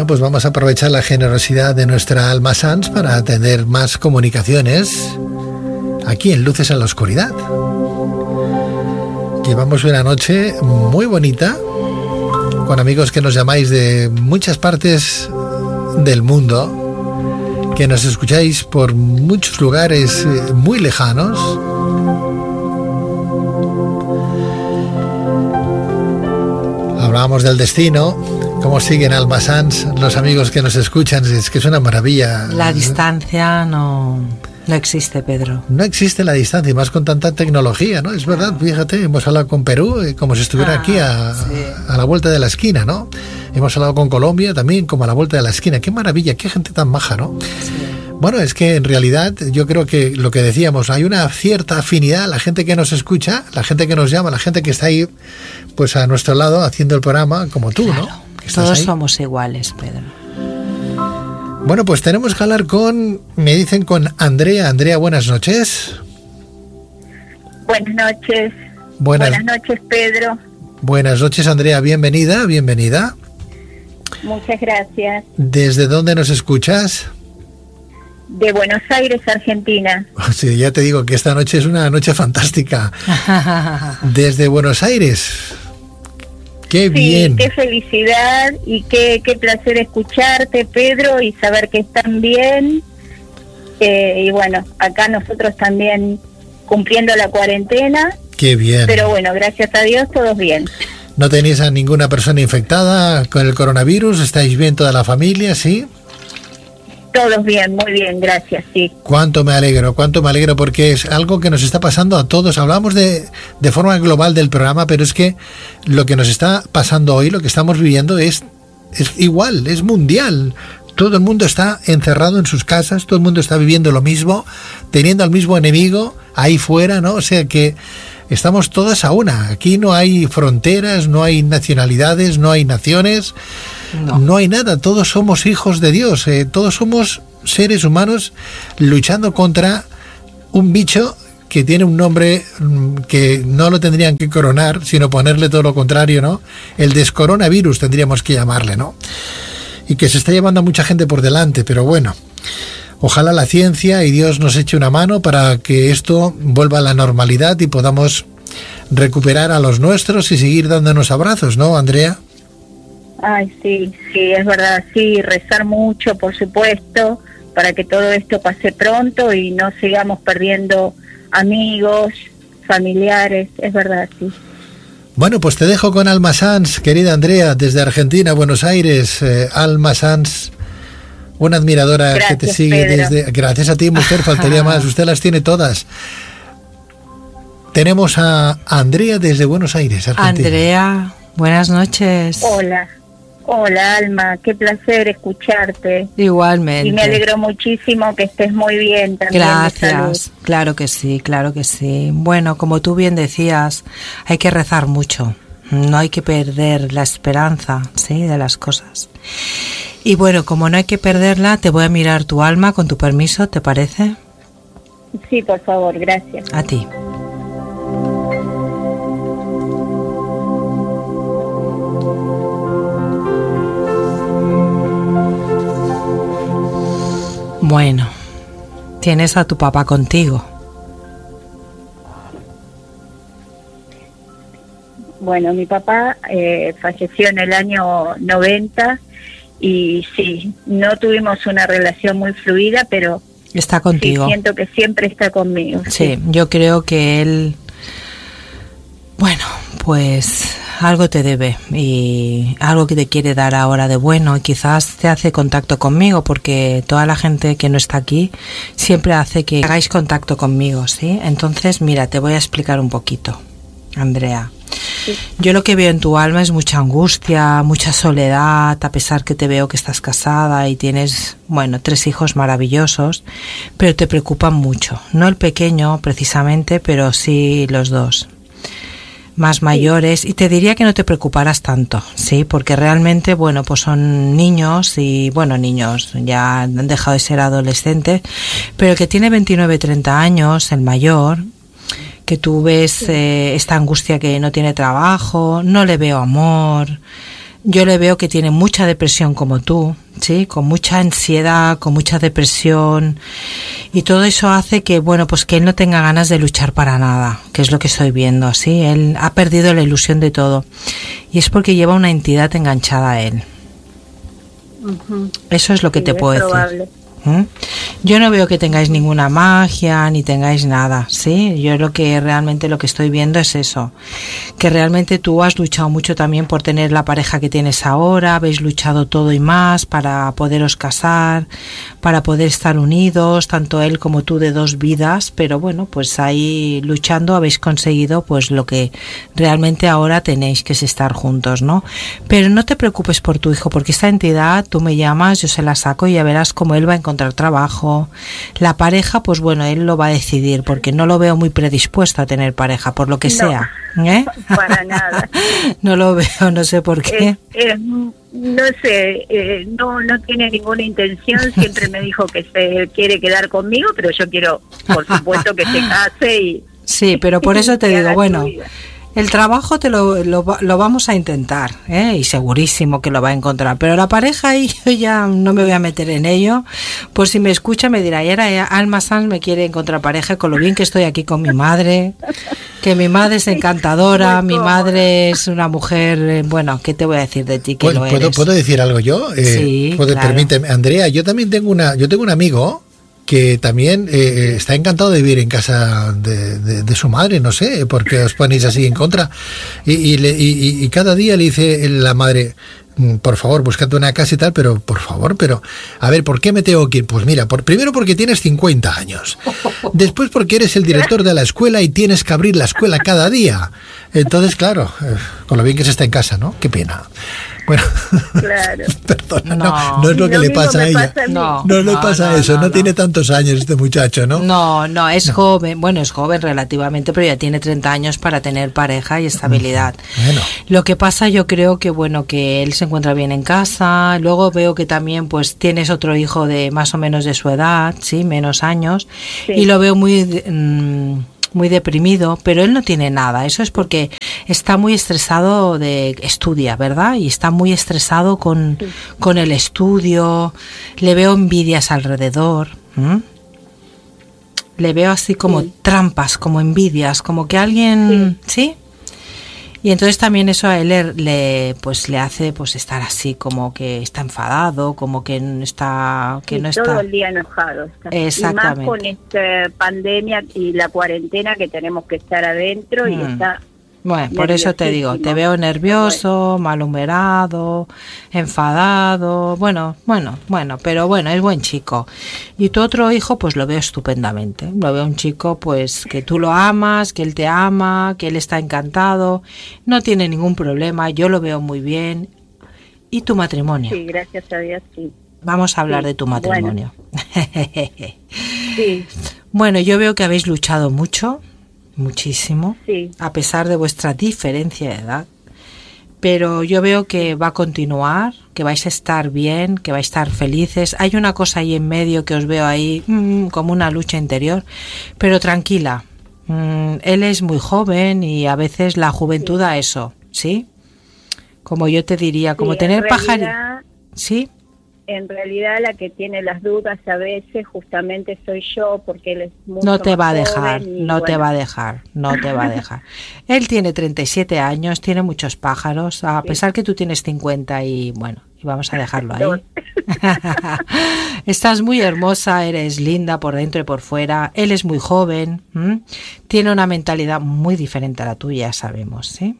Bueno, pues vamos a aprovechar la generosidad de nuestra alma Sans para tener más comunicaciones aquí en Luces en la Oscuridad. Llevamos una noche muy bonita con amigos que nos llamáis de muchas partes del mundo, que nos escucháis por muchos lugares muy lejanos. Hablábamos del destino, cómo siguen Alma Sans los amigos que nos escuchan, es que es una maravilla. La distancia no existe, Pedro. No existe la distancia, y más con tanta tecnología, ¿no? Es verdad, fíjate, hemos hablado con Perú como si estuviera aquí a la vuelta de la esquina, ¿no? Hemos hablado con Colombia también como a la vuelta de la esquina. Qué maravilla, qué gente tan maja, ¿no? Sí. Bueno, es que en realidad yo creo que lo que decíamos, hay una cierta afinidad, la gente que nos escucha, la gente que nos llama, la gente que está ahí pues a nuestro lado haciendo el programa, como tú, claro, ¿no? Todos somos iguales, Pedro. Bueno, pues tenemos que hablar me dicen con Andrea. Andrea, buenas noches. Buenas noches. Buenas noches, Pedro. Buenas noches, Andrea, bienvenida. Muchas gracias. ¿Desde dónde nos escuchas? De Buenos Aires, Argentina. Sí, ya te digo que esta noche es una noche fantástica. Desde Buenos Aires. ¡Qué bien! Qué felicidad y qué placer escucharte, Pedro, y saber que están bien. Y bueno, acá nosotros también cumpliendo la cuarentena. ¡Qué bien! Pero bueno, gracias a Dios, todos bien. ¿No tenéis a ninguna persona infectada con el coronavirus? ¿Estáis bien toda la familia, sí? Todos bien, muy bien, gracias, sí. Cuánto me alegro, porque es algo que nos está pasando a todos. Hablamos de forma global del programa, pero es que lo que nos está pasando hoy, lo que estamos viviendo es igual, es mundial. Todo el mundo está encerrado en sus casas, todo el mundo está viviendo lo mismo, teniendo al mismo enemigo ahí fuera, ¿no? O sea que estamos todas a una. Aquí no hay fronteras, no hay nacionalidades, no hay naciones. No hay nada, todos somos hijos de Dios, todos somos seres humanos luchando contra un bicho que tiene un nombre que no lo tendrían que coronar, sino ponerle todo lo contrario, ¿no? El descoronavirus tendríamos que llamarle, ¿no? Y que se está llevando a mucha gente por delante, pero bueno, ojalá la ciencia y Dios nos eche una mano para que esto vuelva a la normalidad y podamos recuperar a los nuestros y seguir dándonos abrazos, ¿no, Andrea? Ay, sí, es verdad, sí, rezar mucho, por supuesto, para que todo esto pase pronto y no sigamos perdiendo amigos, familiares, es verdad, sí. Bueno, pues te dejo con Alma Sans, querida Andrea, desde Argentina, Buenos Aires. Alma Sans, una admiradora. Gracias, que te sigue Pedro. Gracias a ti, mujer, faltaría más, usted las tiene todas. Tenemos a Andrea desde Buenos Aires, Argentina. Andrea, buenas noches. Hola, Alma, qué placer escucharte. Igualmente. Y me alegro muchísimo que estés muy bien también. Gracias, claro que sí. Bueno, como tú bien decías, hay que rezar mucho, no hay que perder la esperanza, ¿sí?, de las cosas. Y bueno, como no hay que perderla, te voy a mirar tu alma, con tu permiso, ¿te parece? Sí, por favor, gracias. A ti. Bueno, tienes a tu papá contigo. Bueno, mi papá falleció en el año 90 y sí, no tuvimos una relación muy fluida, pero está contigo. Sí, siento que siempre está conmigo. Sí, yo creo que él, bueno, pues algo te debe y algo que te quiere dar ahora de bueno, y quizás te hace contacto conmigo, porque toda la gente que no está aquí siempre hace que hagáis contacto conmigo, ¿sí? Entonces, mira, te voy a explicar un poquito, Andrea. Sí. Yo lo que veo en tu alma es mucha angustia, mucha soledad, a pesar que te veo que estás casada y tienes, bueno, 3 hijos maravillosos, pero te preocupan mucho, no el pequeño precisamente, pero sí los 2 más mayores, y te diría que no te preocuparas tanto, sí, porque realmente, bueno, pues son niños y, bueno, niños ya han dejado de ser adolescentes, pero el que tiene 29, 30 años, el mayor, que tú ves esta angustia que no tiene trabajo, no le veo amor, Yo le veo que tiene mucha depresión como tú, ¿sí? Con mucha ansiedad, con mucha depresión, y todo eso hace que, bueno, pues que él no tenga ganas de luchar para nada, que es lo que estoy viendo, ¿sí? Él ha perdido la ilusión de todo, y es porque lleva una entidad enganchada a él. Ujú. Eso es lo que Sí, te es puedo probable. decir. Yo no veo que tengáis ninguna magia ni tengáis nada, ¿sí? Yo lo que estoy viendo es eso, que realmente tú has luchado mucho también por tener la pareja que tienes ahora, habéis luchado todo y más para poderos casar, para poder estar unidos, tanto él como tú, de dos vidas, pero bueno, pues ahí luchando habéis conseguido pues lo que realmente ahora tenéis, que es estar juntos, ¿no? Pero no te preocupes por tu hijo, porque esta entidad, tú me llamas, yo se la saco y ya verás cómo él va a encontrar trabajo. La pareja, pues bueno, él lo va a decidir, porque no lo veo muy predispuesto a tener pareja, por lo que sea. Para nada. No lo veo, no sé por qué. No sé, no tiene ninguna intención, siempre me dijo que se quiere quedar conmigo, pero yo quiero, por supuesto, que se case y... Sí, pero por eso te digo, bueno, el trabajo lo vamos a intentar, y segurísimo que lo va a encontrar, pero la pareja ahí yo ya no me voy a meter en ello, por si me escucha me dirá, y ahora Alma Sanz me quiere encontrar pareja, con lo bien que estoy aquí con mi madre, que mi madre es encantadora, mi madre es una mujer, bueno, ¿qué te voy a decir de ti que lo eres? ¿Puedo decir algo yo? Sí, claro. Permíteme, Andrea, yo también tengo un amigo que también está encantado de vivir en casa de su madre, no sé, porque os ponéis así en contra. Y cada día le dice la madre, por favor, búscate una casa y tal, pero por favor, a ver, ¿por qué me tengo que ir? Pues mira, primero porque tienes 50 años, después porque eres el director de la escuela y tienes que abrir la escuela cada día. Entonces, claro, con lo bien que se está en casa, ¿no? Qué pena. Bueno, claro. Perdona, no es lo que le pasa a ella. No le pasa eso, no tiene tantos años este muchacho, ¿no? No, es joven, bueno, es joven relativamente, pero ya tiene 30 años para tener pareja y estabilidad. Bueno. Lo que pasa, yo creo que, bueno, que él se encuentra bien en casa, luego veo que también, pues, tienes otro hijo de más o menos de su edad, sí, menos años, sí. Y lo veo muy deprimido, pero él no tiene nada. Eso es porque está muy estresado estudia, ¿verdad? Y está muy estresado con el estudio. Le veo envidias alrededor. Le veo así como trampas, como envidias, como que alguien, ¿sí? Y entonces también eso a él le hace pues estar así, como que está enfadado, como que no está... todo el día enojado. Exactamente. Y más con esta pandemia y la cuarentena que tenemos que estar adentro y está... Bueno, por eso te digo, te veo nervioso, malhumorado, enfadado, bueno, pero bueno, es buen chico. Y tu otro hijo, pues lo veo estupendamente. Lo veo un chico, pues, que tú lo amas, que él te ama, que él está encantado, no tiene ningún problema, yo lo veo muy bien. ¿Y tu matrimonio? Sí, gracias a Dios, sí. Vamos a hablar de tu matrimonio. Bueno. Sí. Bueno, yo veo que habéis luchado muchísimo, sí. A pesar de vuestra diferencia de edad, pero yo veo que va a continuar, que vais a estar bien, que vais a estar felices. Hay una cosa ahí en medio que os veo ahí como una lucha interior, pero tranquila, él es muy joven y a veces la juventud da eso, ¿sí? Como yo te diría, como tener pájaro, ¿sí? En realidad la que tiene las dudas a veces justamente soy yo, porque él es mucho no te va a más dejar, joven no te va a dejar. Él tiene 37 años, tiene muchos pájaros, a pesar que tú tienes 50 y bueno, y vamos a dejarlo ahí. Estás muy hermosa, eres linda por dentro y por fuera, él es muy joven, tiene una mentalidad muy diferente a la tuya, sabemos, ¿sí?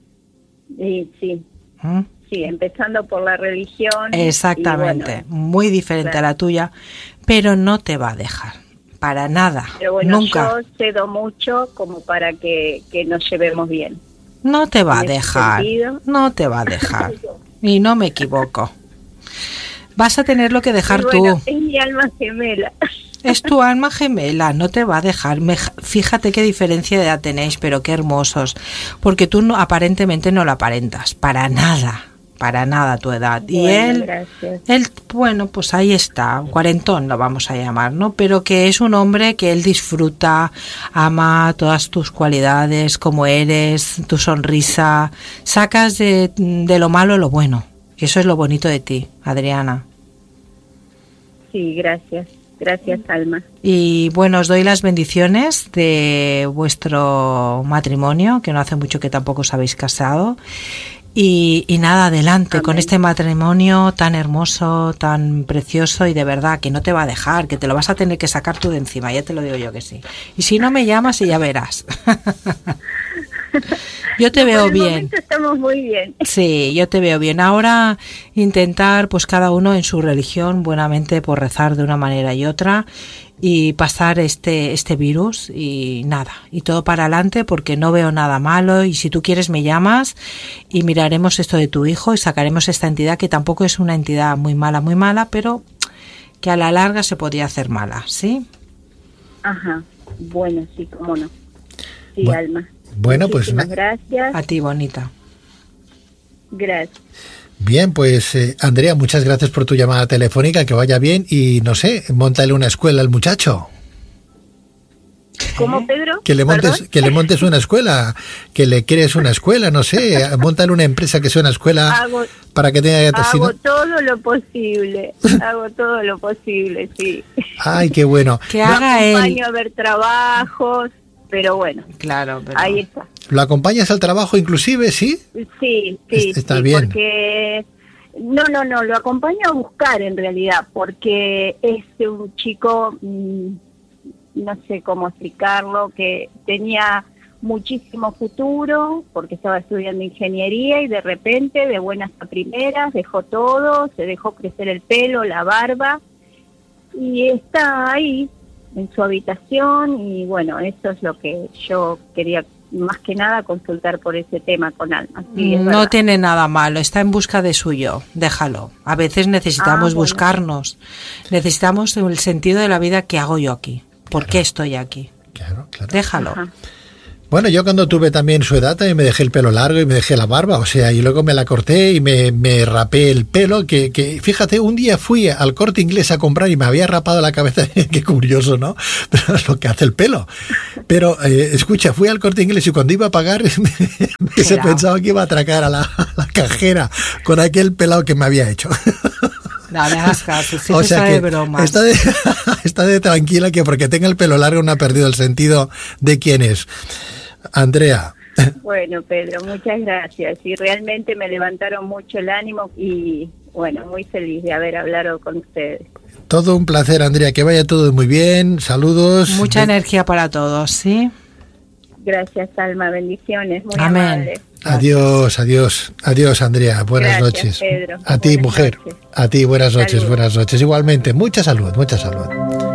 Sí. Sí, empezando por la religión. Exactamente, muy diferente a la tuya, pero no te va a dejar, para nada, pero bueno, nunca. Yo cedo mucho como para que nos llevemos bien. No te va a dejar, no te va a dejar, y no me equivoco. Vas a tenerlo que dejar tú. Es mi alma gemela. Es tu alma gemela, no te va a dejar. Fíjate qué diferencia de edad tenéis, pero qué hermosos, porque tú aparentemente no lo aparentas, para nada. para nada tu edad. Bueno, Y él, gracias. bueno, pues ahí está, un cuarentón lo vamos a llamar, ¿no? Pero que es un hombre que él disfruta, ama todas tus cualidades, como eres, tu sonrisa, sacas de lo malo lo bueno. Y eso es lo bonito de ti, Adriana. Sí, gracias. Gracias, Alma. Y bueno, os doy las bendiciones de vuestro matrimonio, que no hace mucho que tampoco os habéis casado. Y nada, adelante. Amén. Con este matrimonio tan hermoso, tan precioso y de verdad que no te va a dejar, que te lo vas a tener que sacar tú de encima, ya te lo digo yo que sí. Y si no me llamas y ya verás. Yo te veo Por el bien. momento estamos muy bien. Sí, yo te veo bien. Ahora intentar, pues cada uno en su religión, buenamente, por rezar de una manera y otra y pasar este virus y nada, y todo para adelante porque no veo nada malo y si tú quieres me llamas y miraremos esto de tu hijo y sacaremos esta entidad que tampoco es una entidad muy mala, pero que a la larga se podría hacer mala, ¿sí? Ajá. Bueno, sí, cómo no. Sí, Bueno, Alma. Bueno, pues Muchísimas gracias. A ti, bonita. Gracias. bien, pues Andrea, muchas gracias por tu llamada telefónica, que vaya bien y no sé, móntale una escuela al muchacho. ¿Cómo, Pedro? Que le montes, una escuela, que le crees una escuela, no sé, móntale una empresa que sea una escuela Hago, para que tenga... hago todo lo posible. Hago todo lo posible, sí. Ay, qué bueno. Que Lo haga él. acompaño a ver trabajos, pero bueno, Claro, pero... ahí está. ¿Lo acompañas al trabajo inclusive, sí? Sí, Está sí, bien. porque no, lo acompaño a buscar en realidad, porque es un chico, no sé cómo explicarlo, que tenía muchísimo futuro, porque estaba estudiando ingeniería y de repente, de buenas a primeras, dejó todo, se dejó crecer el pelo, la barba, y está ahí en su habitación, y bueno, eso es lo que yo quería más que nada consultar por ese tema con Alma. Sí, es No verdad. tiene nada malo, está en busca de suyo, déjalo. A veces necesitamos bueno. buscarnos, necesitamos el sentido de la vida, ¿qué hago yo aquí? ¿Por qué estoy aquí? Claro, claro. Déjalo. Ajá. Bueno, yo cuando tuve también su edad también me dejé el pelo largo y me dejé la barba, o sea, y luego me la corté y me rapé el pelo, que fíjate, un día fui al Corte Inglés a comprar y me había rapado la cabeza, qué curioso, ¿no? Pero es lo que hace el pelo. Pero, escucha, fui al Corte Inglés y cuando iba a pagar, se Claro. pensaba que iba a atracar a la cajera con aquel pelado que me había hecho. No me hagas caso, si O sea de que bromas. está de tranquila que porque tenga el pelo largo no ha perdido el sentido de quién es. Andrea, Bueno, Pedro, muchas gracias. Y realmente me levantaron mucho el ánimo y, bueno, muy feliz de haber hablado con ustedes. todo un placer, Andrea, que vaya todo muy bien, saludos. Mucha energía para todos, ¿sí? Gracias, Alma. Bendiciones. Muy Amén. amable. Adiós, adiós, adiós, Andrea, buenas Gracias, noches. Pedro. A ti, Buenas mujer, noches. a ti, buenas noches, Salud. buenas noches. Igualmente, mucha salud, mucha salud.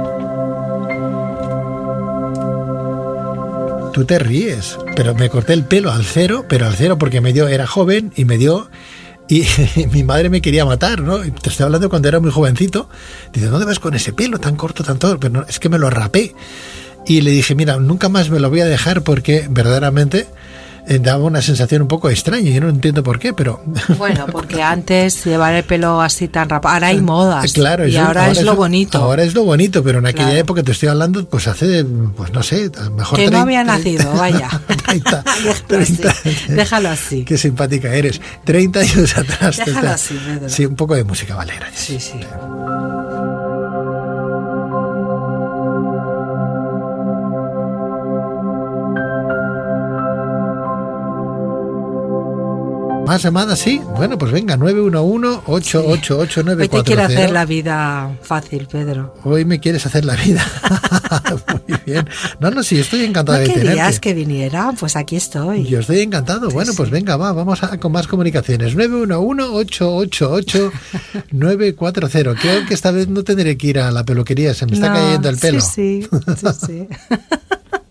Tú te ríes, pero me corté el pelo al cero, porque era joven y me dio, y mi madre me quería matar, ¿no? Y te estoy hablando cuando era muy jovencito. Dice, ¿dónde vas con ese pelo tan corto, tan todo? Pero no, es que me lo rapé. Y le dije, mira, nunca más me lo voy a dejar porque verdaderamente daba una sensación un poco extraña. Yo no entiendo por qué, pero... Bueno, porque antes llevar el pelo así tan rapado, ahora hay modas. Claro, y ahora es lo bonito. Ahora es lo bonito, pero en aquella Claro. época te estoy hablando, pues hace, pues no sé, a lo mejor... Que no había nacido, vaya. 30, Déjalo así, déjalo así. Qué simpática eres. 30 años atrás. Déjalo así, Pedro. Sí, un poco de música, vale, gracias. Sí, sí. ¿Más llamadas? Sí. Bueno, pues venga, 911-888-940. Hoy te quiero hacer la vida fácil, Pedro. Hoy me quieres hacer la vida. Muy bien. No, sí, estoy encantado ¿No de tenerte. querías que viniera? Pues aquí estoy. Yo estoy encantado. Bueno, pues venga, vamos con más comunicaciones. 911-888-940. Creo que esta vez no tendré que ir a la peluquería, se me está cayendo el pelo. Sí.